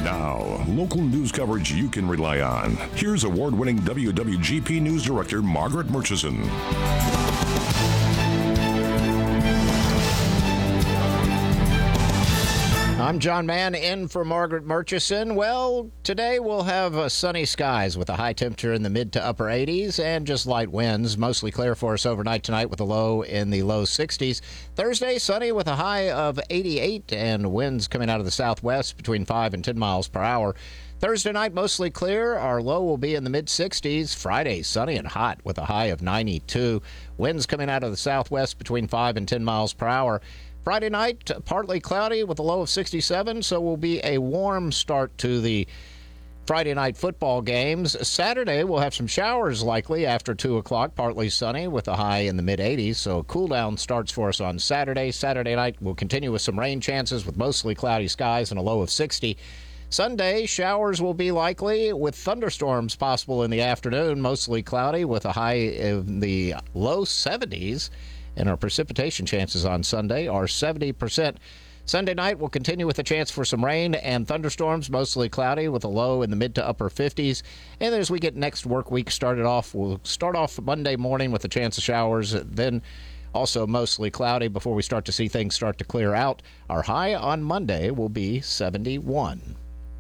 Now, local news coverage you can rely on. Here's award-winning WWGP News Director Margaret Murchison. I'm John Mann, in for Margaret Murchison. Well, today we'll have sunny skies with a high temperature in the mid to upper 80s and just light winds. Mostly clear for us overnight tonight with a low in the low 60s. Thursday, sunny with a high of 88 and winds coming out of the southwest between 5 and 10 miles per hour. Thursday night, mostly clear. Our low will be in the mid-60s. Friday, sunny and hot with a high of 92. Winds coming out of the southwest between 5 and 10 miles per hour. Friday night, partly cloudy with a low of 67, so will be a warm start to the Friday night football games. Saturday, we'll have some showers likely after 2 o'clock, partly sunny with a high in the mid-80s, so cool down starts for us on Saturday. Saturday night, we'll continue with some rain chances with mostly cloudy skies and a low of 60. Sunday, showers will be likely with thunderstorms possible in the afternoon, mostly cloudy with a high in the low 70s. And our precipitation chances on Sunday are 70%. Sunday night, we'll continue with a chance for some rain and thunderstorms, mostly cloudy with a low in the mid to upper 50s. And as we get next work week started off, we'll start off Monday morning with a chance of showers, then also mostly cloudy before we start to see things start to clear out. Our high on Monday will be 71.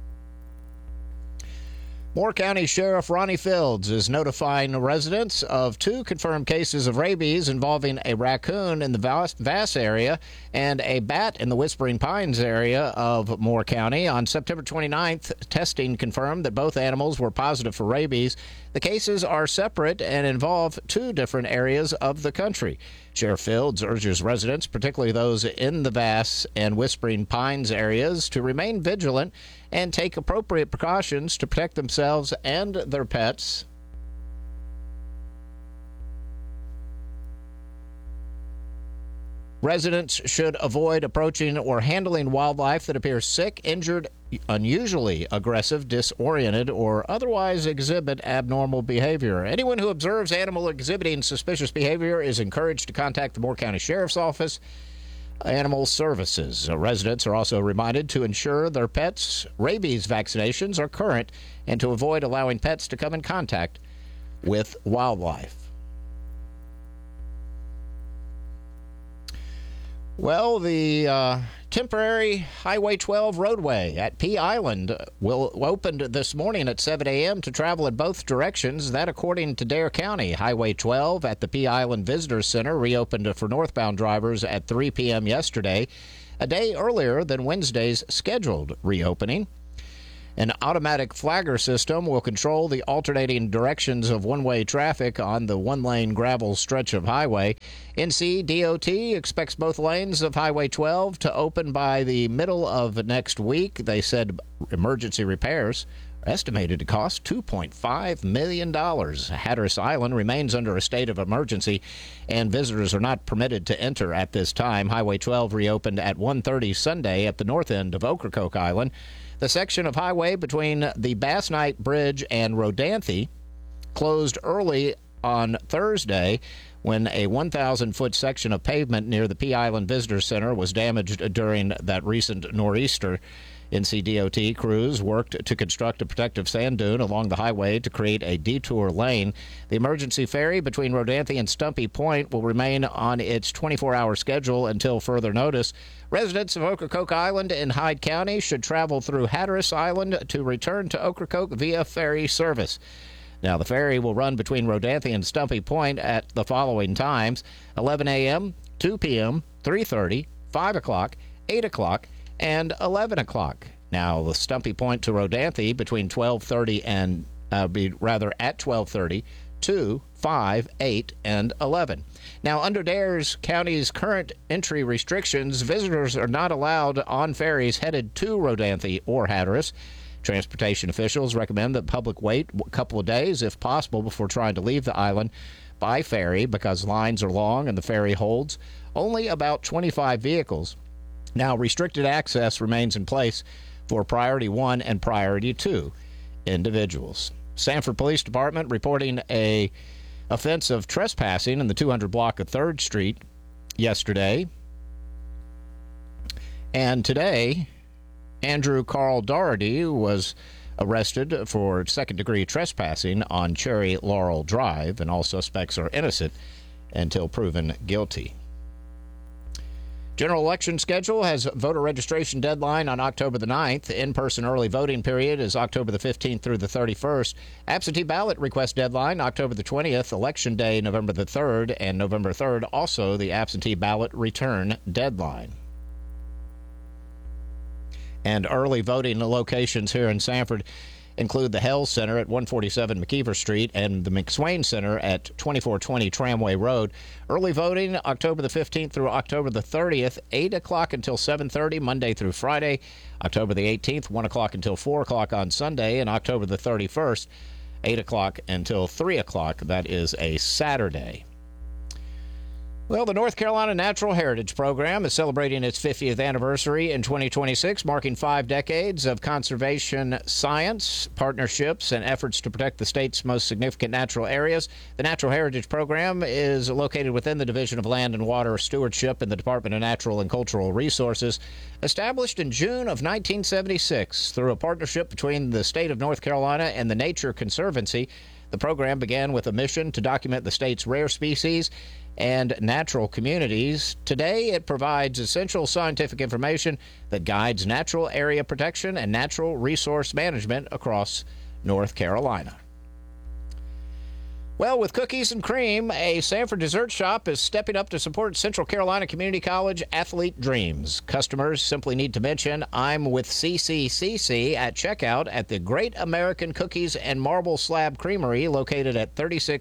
Moore County Sheriff Ronnie Fields is notifying residents of 2 confirmed cases of rabies involving a raccoon in the Vass area and a bat in the Whispering Pines area of Moore County. On September 29th, testing confirmed that both animals were positive for rabies. The cases are separate and involve 2 different areas of the country. Sheriff Fields urges residents, particularly those in the Vass and Whispering Pines areas, to remain vigilant and take appropriate precautions to protect themselves and their pets. Residents should avoid approaching or handling wildlife that appears sick, injured, unusually aggressive, disoriented, or otherwise exhibit abnormal behavior. Anyone who observes animal exhibiting suspicious behavior is encouraged to contact the Moore County Sheriff's Office, Animal Services. Residents are also reminded to ensure their pets' rabies vaccinations are current and to avoid allowing pets to come in contact with wildlife. Well, the temporary Highway 12 roadway at Pea Island will opened this morning at 7 a.m. to travel in both directions. That according to Dare County. Highway 12 at the Pea Island Visitor Center reopened for northbound drivers at 3 p.m. yesterday, a day earlier than Wednesday's scheduled reopening. An automatic flagger system will control the alternating directions of one-way traffic on the one-lane gravel stretch of highway. NCDOT expects both lanes of Highway 12 to open by the middle of next week. They said emergency repairs are estimated to cost $2.5 million. Hatteras Island remains under a state of emergency, and visitors are not permitted to enter at this time. Highway 12 reopened at 1:30 Sunday at the north end of Ocracoke Island. The section of highway between the Bass Knight Bridge and Rodanthe closed early on Thursday when a 1,000-foot section of pavement near the Pea Island Visitor Center was damaged during that recent nor'easter. NCDOT crews worked to construct a protective sand dune along the highway to create a detour lane. The emergency ferry between Rodanthe and Stumpy Point will remain on its 24-hour schedule until further notice. Residents of Ocracoke Island in Hyde County should travel through Hatteras Island to return to Ocracoke via ferry service. Now, the ferry will run between Rodanthe and Stumpy Point at the following times: 11 a.m., 2 p.m., 3:30, 5 o'clock, 8 o'clock, and 11 o'clock. Now, the Stumpy Point to Rodanthe between 12:30 and at 12:30, 2, 5, 8, and 11. Now, under Dare County's current entry restrictions, visitors are not allowed on ferries headed to Rodanthe or Hatteras. Transportation officials recommend that public wait a couple of days, if possible, before trying to leave the island by ferry because lines are long and the ferry holds only about 25 vehicles. Now, restricted access remains in place for Priority 1 and Priority 2 individuals. Sanford Police Department reporting a offense of trespassing in the 200 block of 3rd Street yesterday. And today, Andrew Carl Doherty was arrested for second-degree trespassing on Cherry Laurel Drive, and all suspects are innocent until proven guilty. General election schedule has voter registration deadline on October the 9th. In-person early voting period is October the 15th through the 31st. Absentee ballot request deadline October the 20th. Election day November the 3rd, and November 3rd also the absentee ballot return deadline. And early voting locations here in Sanford include the Hell Center at 147 McKeever Street and the McSwain Center at 2420 Tramway Road. Early voting October the 15th through October the 30th, 8 o'clock until 7:30 Monday through Friday. October the 18th, 1 o'clock until 4 o'clock on Sunday. And October the 31st, 8 o'clock until 3 o'clock. That is a Saturday. Well, the North Carolina Natural Heritage Program is celebrating its 50th anniversary in 2026, marking 5 decades of conservation science, partnerships, and efforts to protect the state's most significant natural areas. The Natural Heritage Program is located within the Division of Land and Water Stewardship in the Department of Natural and Cultural Resources. Established in June of 1976 through a partnership between the state of North Carolina and the Nature Conservancy, the program began with a mission to document the state's rare species and natural communities. Today, it provides essential scientific information that guides natural area protection and natural resource management across North Carolina. Well, with cookies and cream, a Sanford dessert shop is stepping up to support Central Carolina Community College athlete dreams. Customers simply need to mention "I'm with CCCC" at checkout at the Great American Cookies and Marble Slab Creamery located at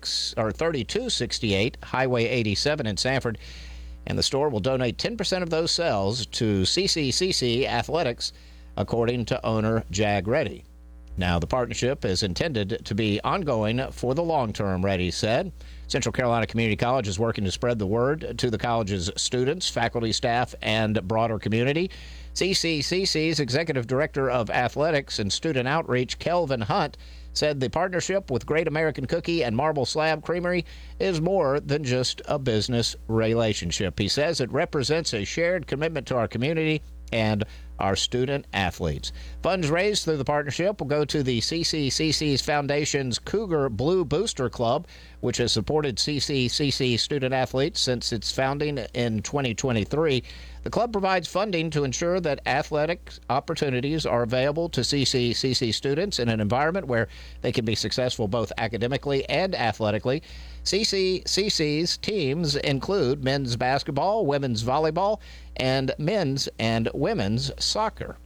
3268 Highway 87 in Sanford. And the store will donate 10% of those sales to CCCC Athletics, according to owner Jag Reddy. Now, the partnership is intended to be ongoing for the long term, Reddy said. Central Carolina Community College is working to spread the word to the college's students, faculty, staff, and broader community. CCCC's Executive Director of Athletics and Student Outreach, Kelvin Hunt, said the partnership with Great American Cookie and Marble Slab Creamery is more than just a business relationship. He says it represents a shared commitment to our community and our student athletes. Funds raised through the partnership will go to the CCCC's Foundation's Cougar Blue Booster Club, which has supported CCCC student athletes since its founding in 2023. The club provides funding to ensure that athletic opportunities are available to CCCC students in an environment where they can be successful both academically and athletically. CCCC's teams include men's basketball, women's volleyball, and men's and women's soccer.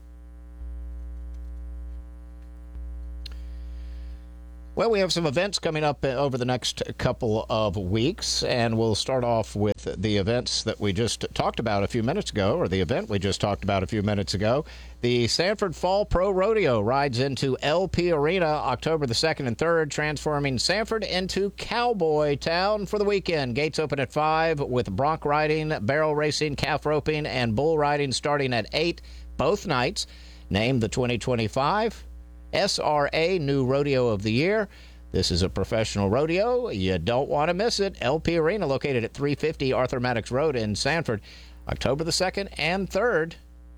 Well, we have some events coming up over the next couple of weeks, and we'll start off with the events that we just talked about a few minutes ago, or the event we just talked about a few minutes ago. The Sanford Fall Pro Rodeo rides into LP Arena October the 2nd and 3rd, transforming Sanford into Cowboy Town for the weekend. Gates open at 5 with bronc riding, barrel racing, calf roping, and bull riding starting at 8 both nights. Named the 2025 SRA New Rodeo of the Year. This is a professional rodeo. You don't want to miss it. LP Arena, located at 350 Arthur Maddox Road in Sanford, October the 2nd and 3rd.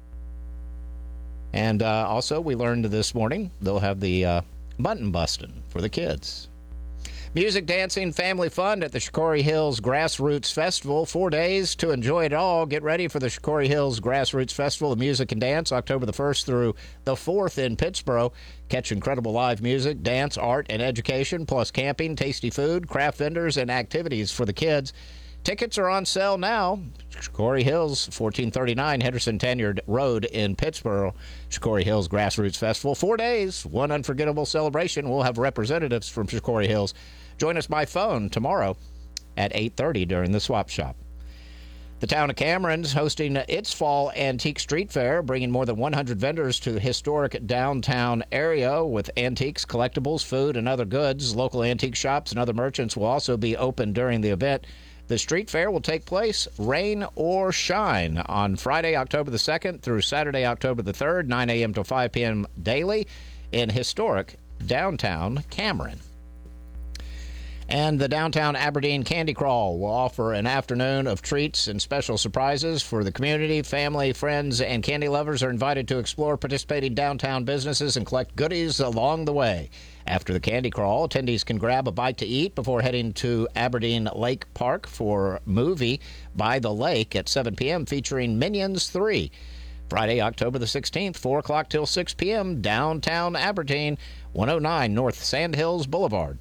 And also, we learned this morning they'll have the mutton busting for the kids. Music, dancing, family fun at the Shikori Hills Grassroots Festival. 4 days to enjoy it all. Get ready for the Shikori Hills Grassroots Festival of Music and Dance, October the 1st through the 4th in Pittsboro. Catch incredible live music, dance, art, and education, plus camping, tasty food, craft vendors, and activities for the kids. Tickets are on sale now. Shikori Hills, 1439 Henderson Tanyard Road in Pittsboro. Shikori Hills Grassroots Festival. 4 days, one unforgettable celebration. We'll have representatives from Shikori Hills. Join us by phone tomorrow at 8:30 during the swap shop. The town of Cameron's hosting its fall antique street fair, bringing more than 100 vendors to the historic downtown area with antiques, collectibles, food, and other goods. Local antique shops and other merchants will also be open during the event. The street fair will take place, rain or shine, on Friday, October the 2nd through Saturday, October the 3rd, 9 a.m. to 5 p.m. daily in historic downtown Cameron. And the Downtown Aberdeen Candy Crawl will offer an afternoon of treats and special surprises for the community. Family, friends, and candy lovers are invited to explore participating downtown businesses and collect goodies along the way. After the Candy Crawl, attendees can grab a bite to eat before heading to Aberdeen Lake Park for movie By the Lake at 7 p.m. featuring Minions 3. Friday, October the 16th, 4 o'clock till 6 p.m., downtown Aberdeen, 109 North Sandhills Boulevard.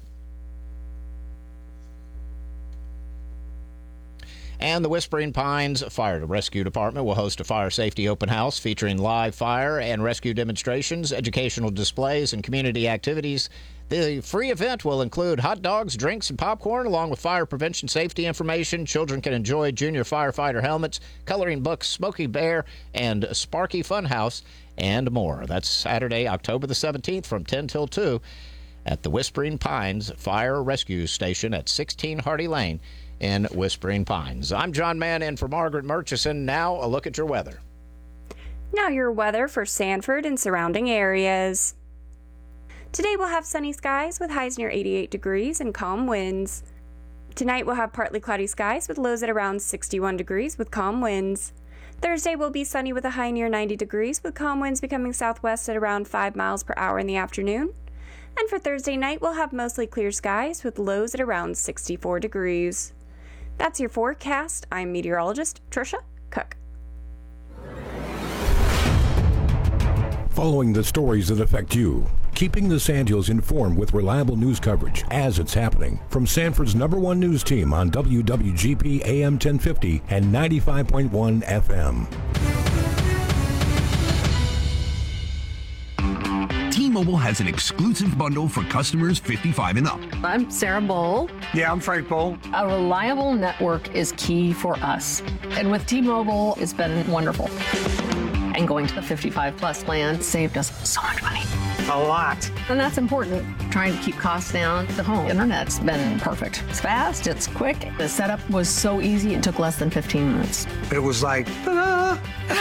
And the Whispering Pines Fire and Rescue Department will host a fire safety open house featuring live fire and rescue demonstrations, educational displays, and community activities. The free event will include hot dogs, drinks, and popcorn, along with fire prevention safety information. Children can enjoy junior firefighter helmets, coloring books, Smokey Bear, and Sparky Funhouse, and more. That's Saturday, October the 17th from 10 till 2 at the Whispering Pines Fire Rescue Station at 16 Hardy Lane in Whispering Pines. I'm John Mann in for Margaret Murchison. Now a look at your weather. Now your weather for Sanford and surrounding areas. Today we'll have sunny skies with highs near 88 degrees and calm winds. Tonight we'll have partly cloudy skies with lows at around 61 degrees with calm winds. Thursday will be sunny with a high near 90 degrees with calm winds becoming southwest at around 5 miles per hour in the afternoon. And for Thursday night we'll have mostly clear skies with lows at around 64 degrees. That's your forecast. I'm meteorologist Trisha Cook. Following the stories that affect you, keeping the Sandhills informed with reliable news coverage as it's happening. From Sanford's #1 news team on WWGP AM 1050 and 95.1 FM. T-Mobile has an exclusive bundle for customers 55 and up. I'm Sarah Bowl. Yeah, I'm Frank Bowl. A reliable network is key for us. And with T-Mobile, it's been wonderful. And going to the 55 plus plan saved us so much money. A lot. And that's important. Trying to keep costs down. The home internet's been perfect. It's fast, it's quick. The setup was so easy, it took less than 15 minutes. It was like, ta-da!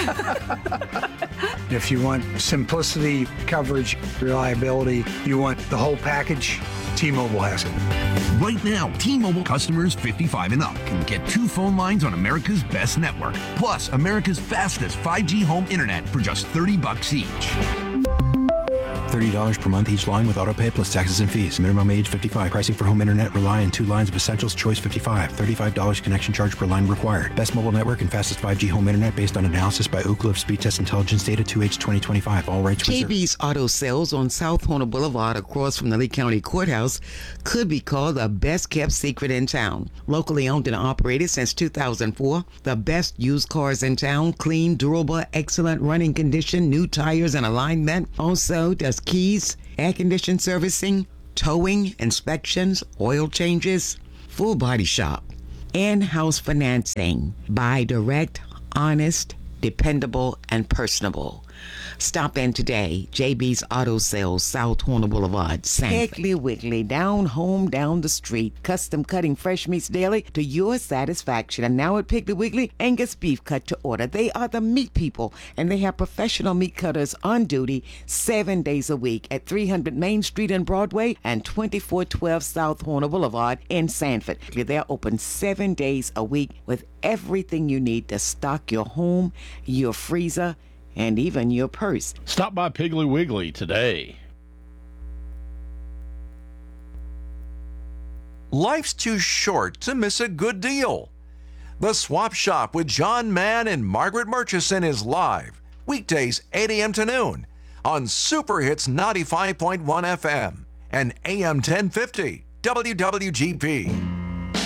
If you want simplicity, coverage, reliability, you want the whole package, T-Mobile has it. Right now, T-Mobile customers 55 and up can get 2 phone lines on America's best network, plus America's fastest 5G home internet for just $30 each. $30 per month each line with autopay plus taxes and fees. Minimum age 55. Pricing for home internet rely on 2 lines of Essentials Choice 55. $35 connection charge per line required. Best mobile network and fastest 5G home internet based on analysis by Ookla of Speed Test Intelligence data 2H 2025. All rights reserved. JB's Auto Sales on South Horner Boulevard across from the Lee County Courthouse could be called the best kept secret in town. Locally owned and operated since 2004, the best used cars in town, clean, durable, excellent running condition, new tires and alignment. Also does keys, air condition servicing, towing, inspections, oil changes, full body shop, in-house financing. Buy direct, honest, dependable, and personable. Stop in today. JB's Auto Sales, South Horner Boulevard, Sanford. Piggly Wiggly, down home, down the street. Custom cutting fresh meats daily to your satisfaction. And now at Piggly Wiggly, Angus beef cut to order. They are the meat people, and they have professional meat cutters on duty 7 days a week at 300 Main Street in Broadway and 2412 South Horner Boulevard in Sanford. They're open 7 days a week with everything you need to stock your home, your freezer, and even your purse. Stop by Piggly Wiggly today. Life's too short to miss a good deal. The Swap Shop with John Mann and Margaret Murchison is live, weekdays 8 a.m. to noon on Super Hits 95.1 FM and AM 1050 WWGP.